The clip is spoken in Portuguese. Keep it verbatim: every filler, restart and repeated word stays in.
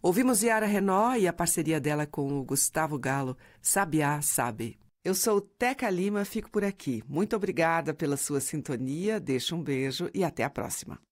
Ouvimos Yara Renault e a parceria dela com o Gustavo Galo, Sabiá Sabe. Eu sou Teca Lima, fico por aqui. Muito obrigada pela sua sintonia, deixo um beijo e até a próxima.